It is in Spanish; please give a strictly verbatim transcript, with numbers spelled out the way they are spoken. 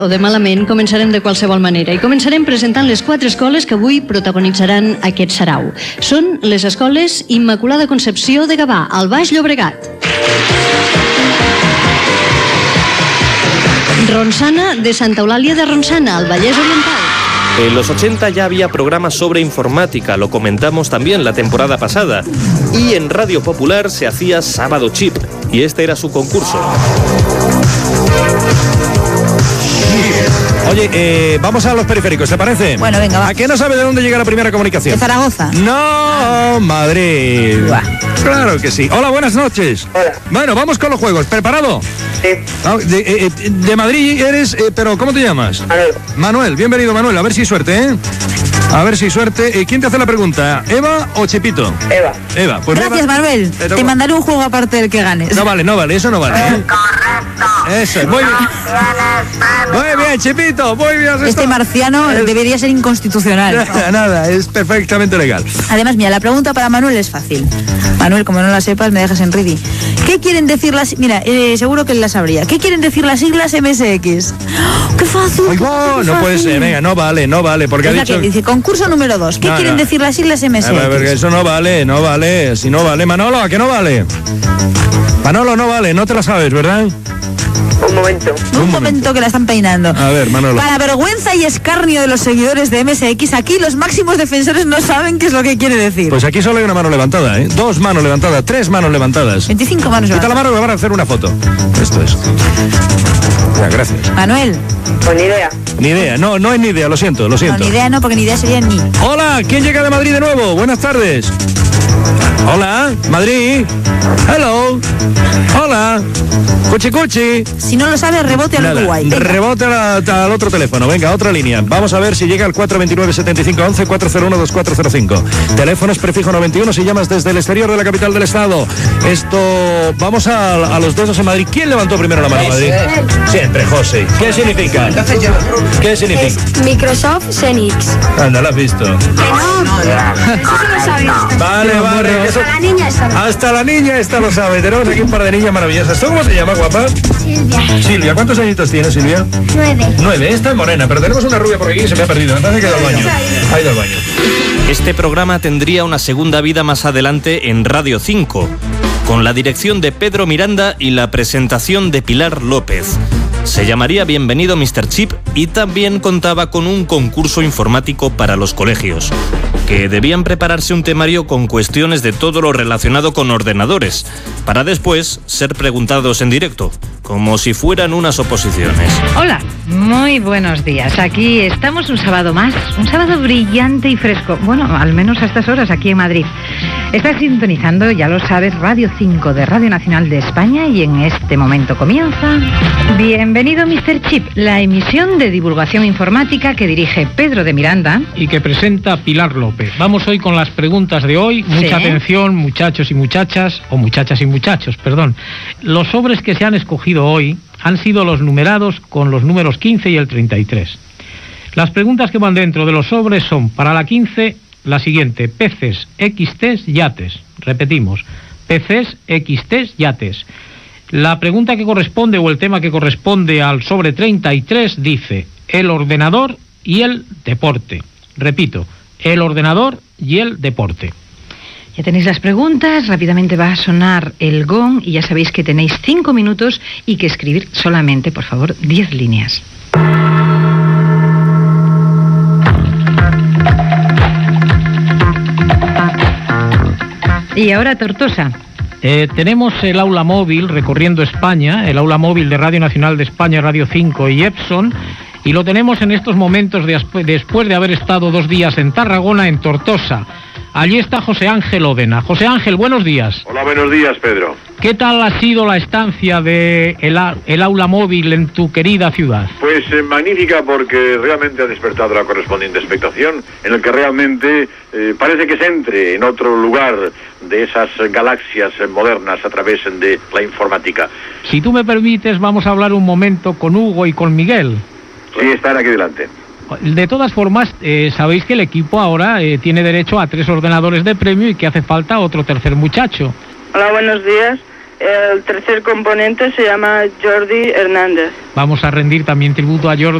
o de malament, començarem de qualsevol manera i començarem presentant les quatre escoles que avui protagonitzaran aquest sarau. Són les escoles Immaculada Concepció de Gavà, al Baix Llobregat, Ronçana de Santa Eulàlia de Ronçana, al Vallès Oriental. En los ochenta ya había programas sobre informática, lo comentamos también la temporada pasada. Y en Radio Popular se hacía Sábado Chip, y este era su concurso. Oye, eh, vamos a los periféricos, ¿te parece? Bueno, venga, va. ¿A qué no sabe de dónde llega la primera comunicación? ¿De Zaragoza? No, Madrid. Buah. Claro que sí. Hola, buenas noches. Hola. Bueno, vamos con los juegos. ¿Preparado? Sí. Ah, de, eh, de Madrid eres, eh, pero ¿cómo te llamas? Manuel. Manuel, bienvenido Manuel, a ver si hay suerte, ¿eh? A ver si hay suerte. Eh, ¿Quién te hace la pregunta? ¿Eva o Chepito? Eva. Eva, pues Gracias, Eva, Manuel. te Te, toca. mandaré un juego aparte del que ganes. No vale, no vale, eso no vale, ¿eh? Eso es, muy bien. Muy bien, Chepito, muy bien. Este está. marciano Es- debería ser inconstitucional. Nada, nada, es perfectamente legal. Además, mira, la pregunta para Manuel es fácil. Manuel, como no la sepas, me dejas en Ridi. ¿Qué quieren decir las... Mira, eh, seguro que él la sabría. ¿Qué quieren decir las siglas M S X? ¡Oh, ¡qué fácil! Ay, qué no, fácil, no puede fácil! ser, venga, no vale, no vale, porque ha Es la dicho... que dice, concurso número dos. ¿Qué No, quieren no. decir las siglas M S A X? ver, porque eso no vale, no vale, si no vale. Manolo, ¿a qué no vale? Manolo, no vale, no te la sabes, ¿verdad? Un momento. Un, momento que la están peinando. A ver, Manolo. Para vergüenza y escarnio de los seguidores de M S X, aquí los máximos defensores no saben qué es lo que quiere decir. Pues aquí solo hay una mano levantada, ¿eh? Dos manos levantadas, tres manos levantadas. veinticinco manos. Quita la mano que me van a hacer una foto. Esto es. Ya, gracias. Manuel, Con idea. Ni idea, no, no es ni idea, lo siento, lo no, siento. ni idea no, porque ni idea sería ni. Hola, ¿quién llega de Madrid de nuevo? Buenas tardes. Hola, Madrid. Hello. Hola. Cuchi cuchi. Si no lo sabes, rebote al Nada, Uruguay. Venga. rebote al, al otro teléfono. Venga, otra línea. Vamos a ver si llega al cuatro veintinueve, setenta y cinco once, cuatro cero uno, dos cuatro cero cinco. Teléfonos prefijo noventa y uno si llamas desde el exterior de la capital del estado. Esto, vamos a, a los dedos en Madrid. ¿Quién levantó primero la mano, Madrid? Siempre, José. ¿Qué significa? ¿Qué significa? Es Microsoft Xenix. Anda, lo has visto. Que no, eso sí lo sabes. Vale, vale. Eso- La niña está. Hasta la niña esta lo sabe. Tenemos aquí un par de niñas maravillosas. ¿Tú cómo te llamas, guapa? Silvia. Silvia. ¿Cuántos añitos tienes, Silvia? Nueve. Nueve. Esta es morena, pero tenemos una rubia por aquí y se me ha perdido. Me parece que ha ido al baño. Ha ido al baño. Este programa tendría una segunda vida más adelante en Radio cinco, con la dirección de Pedro Miranda y la presentación de Pilar López. Se llamaría Bienvenido mister Chip y también contaba con un concurso informático para los colegios, que debían prepararse un temario con cuestiones de todo lo relacionado con ordenadores, para después ser preguntados en directo, como si fueran unas oposiciones. Hola, muy buenos días. Aquí estamos un sábado más, un sábado brillante y fresco. Bueno, al menos a estas horas aquí en Madrid. Estás sintonizando, ya lo sabes, Radio cinco de Radio Nacional de España y en este momento comienza Bienvenido mister Chip, la emisión de divulgación informática que dirige Pedro de Miranda. Y que presenta Pilar López. Vamos hoy con las preguntas de hoy. Mucha Sí. atención, muchachos y muchachas, o muchachas y muchachos, perdón. Los sobres que se han escogido hoy han sido los numerados con los números quince y el treinta y tres. Las preguntas que van dentro de los sobres son, para la quince, la siguiente: peces, X Ts, yates. Repetimos, peces, X Ts, yates. La pregunta que corresponde, o el tema que corresponde al sobre treinta y tres, dice: el ordenador y el deporte. Repito, el ordenador y el deporte. Ya tenéis las preguntas, rápidamente va a sonar el gong y ya sabéis que tenéis cinco minutos y que escribir solamente, por favor, diez líneas. Y ahora Tortosa. Eh, tenemos el aula móvil recorriendo España, el aula móvil de Radio Nacional de España, Radio cinco y Epson, y lo tenemos en estos momentos de, después de haber estado dos días en Tarragona, en Tortosa. Allí está José Ángel Ódena. José Ángel, buenos días. Hola, buenos días, Pedro. ¿Qué tal ha sido la estancia de el, el aula móvil en tu querida ciudad? Pues eh, magnífica, porque realmente ha despertado la correspondiente expectación, en el que realmente eh, parece que se entre en otro lugar de esas galaxias eh, modernas a través de la informática. Si tú me permites, vamos a hablar un momento con Hugo y con Miguel. Sí, están aquí delante. De todas formas, eh, sabéis que el equipo ahora eh, tiene derecho a tres ordenadores de premio y que hace falta otro tercer muchacho. Hola, buenos días. El tercer componente se llama Jordi Hernández. Vamos a rendir también tributo a Jordi